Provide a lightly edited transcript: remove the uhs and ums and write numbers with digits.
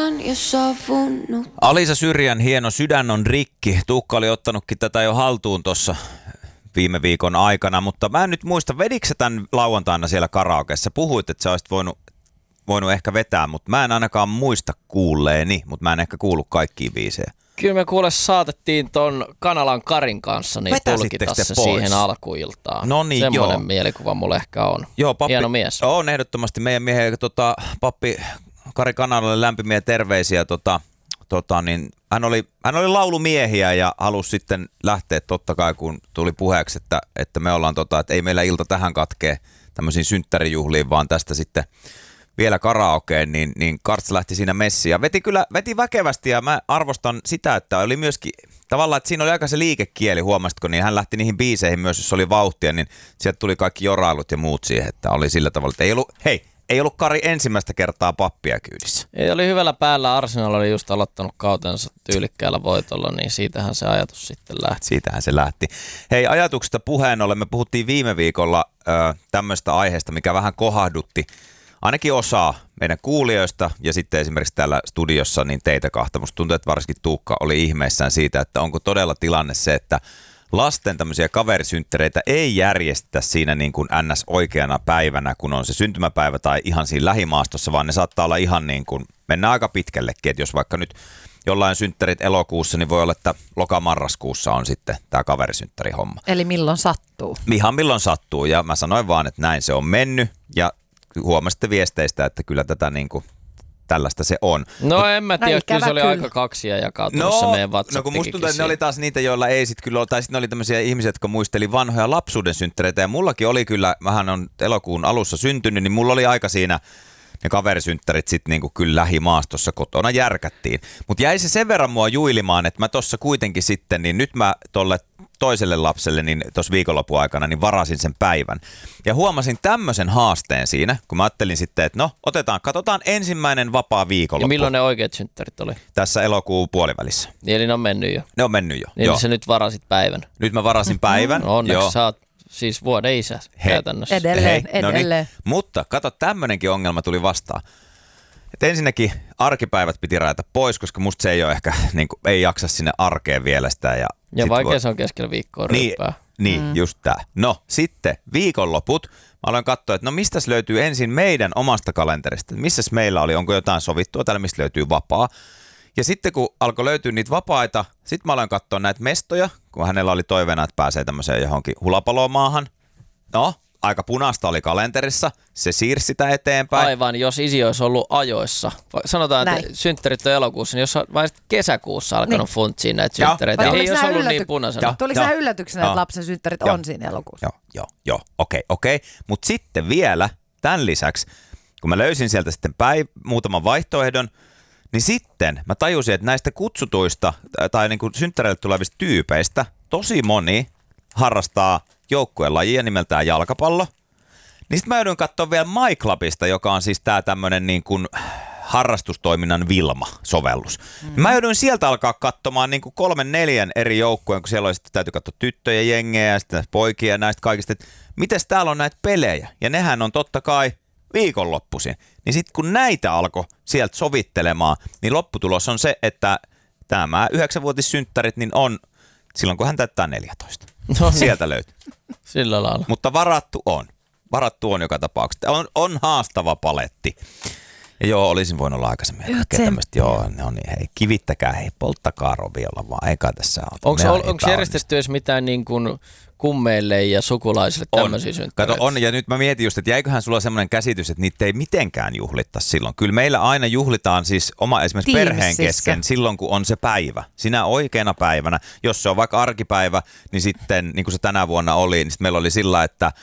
on jo sovunut. Alisa Syrjän hieno Sydän on rikki. Tuukka oli ottanutkin tätä jo haltuun tuossa viime viikon aikana, mutta mä en nyt muista, vedikö sä tämän lauantaina siellä karaokeessa? Puhuit, että sä olisit voinut ehkä vetää, mutta mä en ainakaan muista kuulleeni, mutta mä en ehkä kuullut kaikkia biisejä. Kyllä me kuule saatettiin ton Kanalan Karin kanssa niin tulkita se siihen alkuiltaan. No niin, semmoinen mielikuva mulla ehkä on. Joo, pappi, hieno mies. On ehdottomasti meidän miehen pappi Kari Kanalalle lämpimiä terveisiä. Niin hän oli laulumiehiä ja halusi sitten lähteä totta kai, kun tuli puheeksi, että me ollaan että ei meillä ilta tähän katkee tämmöisiin synttärijuhliin, vaan tästä sitten vielä karaokeen, niin Karts lähti siinä messiin ja veti väkevästi ja mä arvostan sitä, että oli myöskin tavallaan, että siinä oli aika se liikekieli, huomasitko, niin hän lähti niihin biiseihin myös, jos oli vauhtia, niin sieltä tuli kaikki jorailut ja muut siihen, että oli sillä tavalla, että ei ollut Kari ensimmäistä kertaa pappia kyydissä. Ei, oli hyvällä päällä, Arsenal oli just aloittanut kautensa tyylikkäällä voitolla, niin siitähän se ajatus sitten lähti. Siitähän se lähti. Hei, ajatuksesta puheen ollen, me puhuttiin viime viikolla tämmöistä aiheesta, mikä vähän kohahdutti ainakin osaa meidän kuulijoista ja sitten esimerkiksi täällä studiossa niin teitä kahta. Musta tuntuu, että varsinkin Tuukka oli ihmeissään siitä, että onko todella tilanne se, että lasten tämmöisiä kaverisynttäreitä ei järjestetä siinä niin kuin NS oikeana päivänä, kun on se syntymäpäivä tai ihan siinä lähimaastossa, vaan ne saattaa olla ihan niin kuin, mennään aika pitkällekin, että jos vaikka nyt jollain synttärit elokuussa, niin voi olla, että loka-marraskuussa on sitten tämä kaverisynttärihomma. Eli milloin sattuu? Ihan milloin sattuu, ja mä sanoin vaan, että näin se on mennyt, ja huomasitte viesteistä, että kyllä tätä niin kuin tällaista se on. No en mä tiedä, kyllä se oli aika kaksia jakautunut se meidän WhatsApp. No kun musta tuntuu, että ne oli taas niitä, joilla ei sit kyllä ole, tai sitten ne oli tämmöisiä ihmisiä, jotka muisteli vanhoja lapsuuden synttäreitä, ja mullakin oli kyllä, mähän on elokuun alussa syntynyt, niin mulla oli aika siinä ne kaverisynttärit sitten niinku kyllä lähimaastossa kotona järkättiin. Mutta jäi se sen verran mua juilimaan, että mä tossa kuitenkin sitten, niin nyt mä tolle toiselle lapselle niin tuossa viikonlopun aikana niin varasin sen päivän. Ja huomasin tämmöisen haasteen siinä, kun mä ajattelin sitten, että no katsotaan ensimmäinen vapaa viikonloppu. Ja milloin ne oikeat synttärit oli? Tässä elokuun puolivälissä. Niin, eli ne on mennyt jo. Ne on mennyt jo. Niin joo. sä nyt varasit päivän. Nyt mä varasin päivän. No onneksi sä oot siis vuoden isä käytännössä. Edelleen. No niin. Mutta kato, tämmönenkin ongelma tuli vastaan. Et ensinnäkin arkipäivät piti rajata pois, koska musta se ei ole ehkä, niin kuin, ei jaksa sinne arkeen vielä sitä. Ja vaikea se on keskellä viikkoa ryppää. Niin, just tää. No sitten viikonloput. Mä aloin katsoa, että no mistäs löytyy ensin meidän omasta kalenterista. Missäs meillä oli, onko jotain sovittua täällä, mistä löytyy vapaa. Ja sitten kun alkoi löytyä niitä vapaita, sitten mä aloin katsoa näitä mestoja, kun hänellä oli toiveena, että pääsee tämmöiseen johonkin hulapalomaahan. No, aika punaista oli kalenterissa, se siirsi sitä eteenpäin. Aivan, jos isi olisi ollut ajoissa. Sanotaan, että synttärit on elokuussa, niin jos on vain kesäkuussa alkanut funtsiin näitä synttäreitä, ei olisi ollut niin punaisena. Tuliko se yllätyksenä, että lapsen synttärit on siinä elokuussa? Joo, okei. Mutta sitten vielä tämän lisäksi, kun mä löysin sieltä sitten muutaman vaihtoehdon, niin sitten mä tajusin, että näistä kutsutuista tai niin kuin synttäreille tulevista tyypeistä tosi moni harrastaa joukkueen lajia nimeltään jalkapallo. Niin sitten mä joudun katsoa vielä MyClubista, joka on siis tää tämmönen niin kuin harrastustoiminnan Vilma-sovellus. Mä jouduin sieltä alkaa katsomaan niin kuin 3-4 eri joukkueen, kun siellä oli sitten täytyy katsoa tyttöjä, jengejä ja sitten poikia ja näistä kaikista, että mites täällä on näitä pelejä. Ja nehän on totta kai viikonloppuisin. Niin sitten kun näitä alkoi sieltä sovittelemaan, niin lopputulos on se, että tämä 9-vuotissynttärit niin on silloin, kun hän täyttää 14. No, sieltä löytyy. Sillä lailla. Mutta varattu on. Varattu on joka tapauksessa. On haastava paletti. Ja joo, olisin voinut olla aikaisemmin. Joo, no niin, hei, kivittäkää, hei, polttakaa roviolla vaan, eikä tässä ole. Onko järjestetty edes mitään niin kuin kummeille ja sukulaisille tämmöisiä synttäreitä? Kato, on, ja nyt mä mietin just, että jäiköhän sulla semmoinen käsitys, että niitä ei mitenkään juhlitta silloin. Kyllä meillä aina juhlitaan siis esimerkiksi perheen kesken silloin, kun on se päivä. Sinä oikeana päivänä, jos se on vaikka arkipäivä, niin sitten, niin kuin se tänä vuonna oli, niin sitten meillä oli sillä, että